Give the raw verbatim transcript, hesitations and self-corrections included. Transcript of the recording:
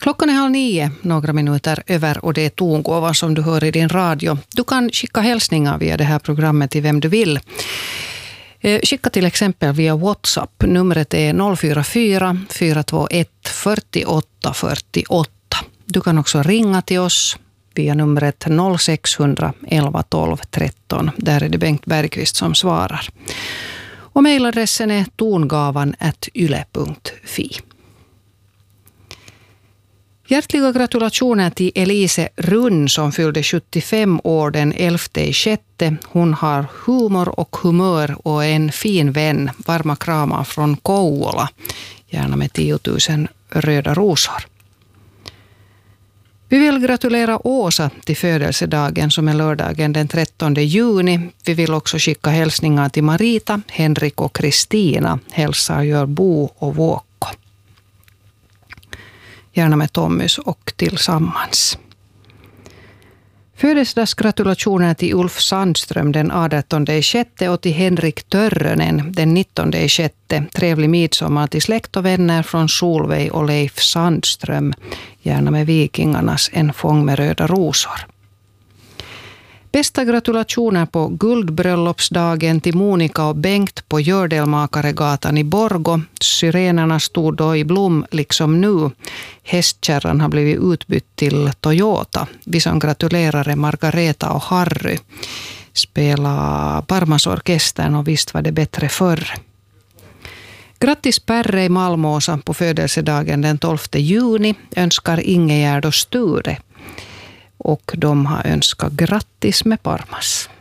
Klockan är halv nio, några minuter över, och det är tongåvan som du hör i din radio. Du kan skicka hälsningar via det här programmet till vem du vill. Skicka till exempel via WhatsApp. Numret är noll fyra fyra, fyra två ett, fyra åtta fyra åtta. Du kan också ringa till oss via numret noll sex noll noll, elva tolv tretton. Där är det Bengt Bergqvist som svarar. Och mejladressen är tongavan at yle punkt fi. Hjärtliga gratulationer till Elise Runn som fyllde sjuttiofem år den elfte i sjätte. Hon har humor och humör och är en fin vän. Varma kramar från Kouvola. Gärna med tiotusen röda rosor. Vi vill gratulera Åsa till födelsedagen som är lördagen den trettonde juni. Vi vill också skicka hälsningar till Marita, Henrik och Kristina. Hälsar gör Bo och Våkko. Gärna med Tommys och tillsammans. Födelsedagsgratulationer till Ulf Sandström den artonde i sjätte och till Henrik Törrönen den nittonde i sjätte. Trevlig midsommar till släkt och vänner från Solveig och Leif Sandström. Gärna med Vikingarnas En fång med röda rosor. Bästa gratulationer på guldbröllopsdagen till Monika och Bengt på Gördelmakaregatan i Borgo. Syrenerna stod då i blom liksom nu. Hästkärran har blivit utbytt till Toyota. Vi som gratulerar är Margareta och Harry. Spela Parmasorkestern och visst var det bättre förr. Grattis Perre i Malmåsa på födelsedagen den tolfte juni. Önskar Ingegärd och Sture. Och de har önskat grattis med Parmas.